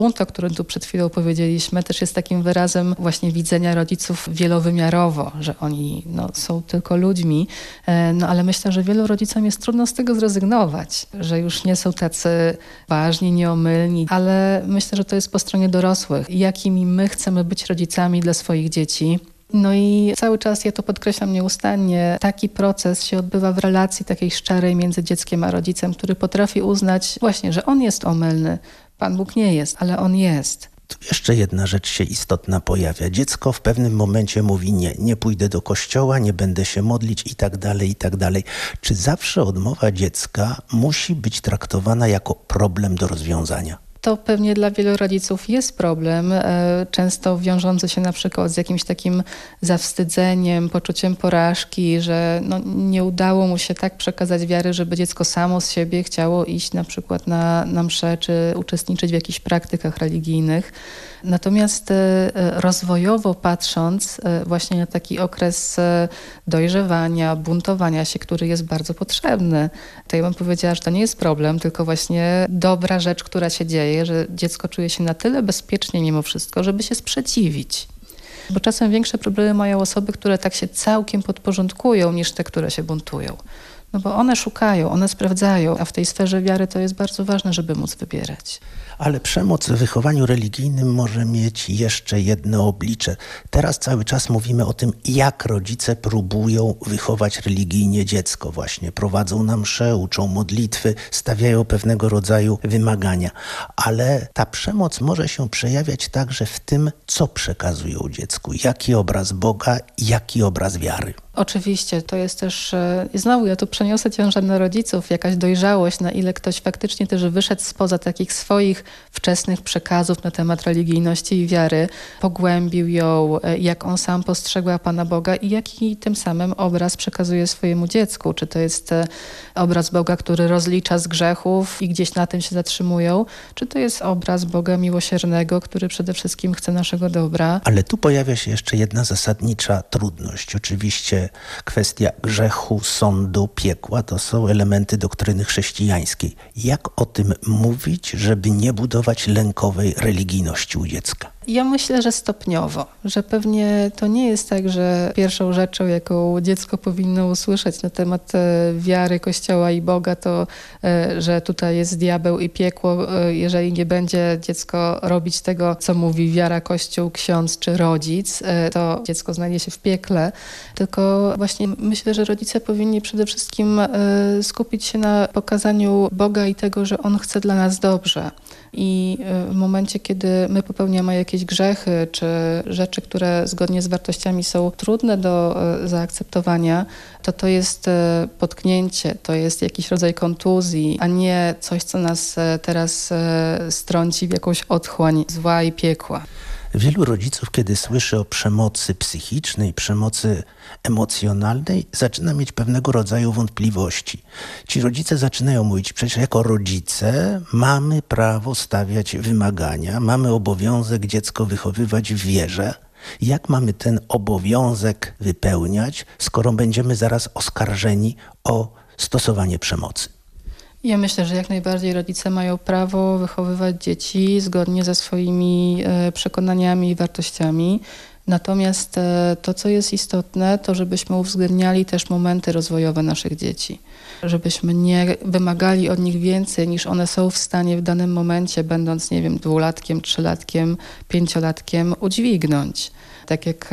Bunt, o którym tu przed chwilą powiedzieliśmy, też jest takim wyrazem właśnie widzenia rodziców wielowymiarowo, że oni są tylko ludźmi, ale myślę, że wielu rodzicom jest trudno z tego zrezygnować, że już nie są tacy ważni, nieomylni, ale myślę, że to jest po stronie dorosłych. Jakimi my chcemy być rodzicami dla swoich dzieci. No i cały czas, ja to podkreślam nieustannie, taki proces się odbywa w relacji takiej szczerej między dzieckiem a rodzicem, który potrafi uznać właśnie, że on jest omylny. Pan Bóg nie jest, ale on jest. Tu jeszcze jedna rzecz się istotna pojawia. Dziecko w pewnym momencie mówi nie pójdę do kościoła, nie będę się modlić i tak dalej, i tak dalej. Czy zawsze odmowa dziecka musi być traktowana jako problem do rozwiązania? To pewnie dla wielu rodziców jest problem, często wiążący się na przykład z jakimś takim zawstydzeniem, poczuciem porażki, że nie udało mu się tak przekazać wiary, żeby dziecko samo z siebie chciało iść na przykład na mszę, czy uczestniczyć w jakichś praktykach religijnych. Natomiast rozwojowo patrząc właśnie na taki okres dojrzewania, buntowania się, który jest bardzo potrzebny, to ja bym powiedziała, że to nie jest problem, tylko właśnie dobra rzecz, która się dzieje, że dziecko czuje się na tyle bezpiecznie mimo wszystko, żeby się sprzeciwić. Bo czasem większe problemy mają osoby, które tak się całkiem podporządkują, niż te, które się buntują. Bo one szukają, one sprawdzają, a w tej sferze wiary to jest bardzo ważne, żeby móc wybierać. Ale przemoc w wychowaniu religijnym może mieć jeszcze jedno oblicze. Teraz cały czas mówimy o tym, jak rodzice próbują wychować religijnie dziecko. Właśnie prowadzą na mszę, uczą modlitwy, stawiają pewnego rodzaju wymagania. Ale ta przemoc może się przejawiać także w tym, co przekazują dziecku. Jaki obraz Boga, jaki obraz wiary. Oczywiście, to jest też, znowu ja tu przeniosę ciężar na rodziców, jakaś dojrzałość, na ile ktoś faktycznie też wyszedł spoza takich swoich wczesnych przekazów na temat religijności i wiary, pogłębił ją, jak on sam postrzegła Pana Boga i jaki tym samym obraz przekazuje swojemu dziecku. Czy to jest obraz Boga, który rozlicza z grzechów i gdzieś na tym się zatrzymują, czy to jest obraz Boga miłosiernego, który przede wszystkim chce naszego dobra. Ale tu pojawia się jeszcze jedna zasadnicza trudność. Oczywiście kwestia grzechu, sądu, piekła to są elementy doktryny chrześcijańskiej. Jak o tym mówić, żeby nie budować lękowej religijności u dziecka? Ja myślę, że stopniowo, że pewnie to nie jest tak, że pierwszą rzeczą, jaką dziecko powinno usłyszeć na temat wiary Kościoła i Boga, to, że tutaj jest diabeł i piekło. Jeżeli nie będzie dziecko robić tego, co mówi wiara, Kościół, ksiądz czy rodzic, to dziecko znajdzie się w piekle. Tylko właśnie myślę, że rodzice powinni przede wszystkim skupić się na pokazaniu Boga i tego, że On chce dla nas dobrze. I w momencie, kiedy my popełniamy jakieś grzechy, czy rzeczy, które zgodnie z wartościami są trudne do zaakceptowania, to jest potknięcie, to jest jakiś rodzaj kontuzji, a nie coś, co nas teraz strąci w jakąś otchłań zła i piekła. Wielu rodziców, kiedy słyszy o przemocy psychicznej, przemocy emocjonalnej, zaczyna mieć pewnego rodzaju wątpliwości. Ci rodzice zaczynają mówić, przecież jako rodzice mamy prawo stawiać wymagania, mamy obowiązek dziecko wychowywać w wierze. Jak mamy ten obowiązek wypełniać, skoro będziemy zaraz oskarżeni o stosowanie przemocy? Ja myślę, że jak najbardziej rodzice mają prawo wychowywać dzieci zgodnie ze swoimi przekonaniami i wartościami. Natomiast to, co jest istotne, to żebyśmy uwzględniali też momenty rozwojowe naszych dzieci. Żebyśmy nie wymagali od nich więcej, niż one są w stanie w danym momencie, będąc, 2-latkiem, 3-latkiem, 5-latkiem, udźwignąć. Tak jak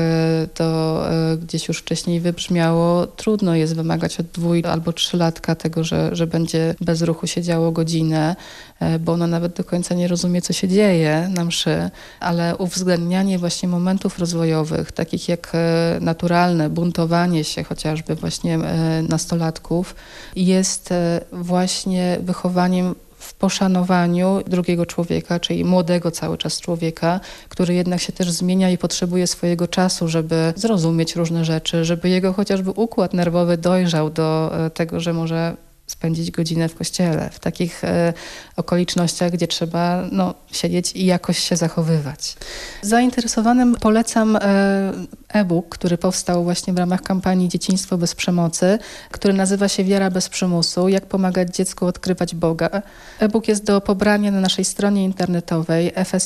to gdzieś już wcześniej wybrzmiało, trudno jest wymagać od 2- albo 3-latka tego, że będzie bez ruchu siedziało godzinę, bo ono nawet do końca nie rozumie, co się dzieje na mszy, ale uwzględnianie właśnie momentów rozwojowych, takich jak naturalne buntowanie się chociażby właśnie nastolatków, jest właśnie wychowaniem w poszanowaniu drugiego człowieka, czyli młodego cały czas człowieka, który jednak się też zmienia i potrzebuje swojego czasu, żeby zrozumieć różne rzeczy, żeby jego chociażby układ nerwowy dojrzał do tego, że może spędzić godzinę w kościele, w takich okolicznościach, gdzie trzeba siedzieć i jakoś się zachowywać. Zainteresowanym polecam e-book, który powstał właśnie w ramach kampanii Dzieciństwo bez przemocy, który nazywa się Wiara bez przymusu. Jak pomagać dziecku odkrywać Boga. E-book jest do pobrania na naszej stronie internetowej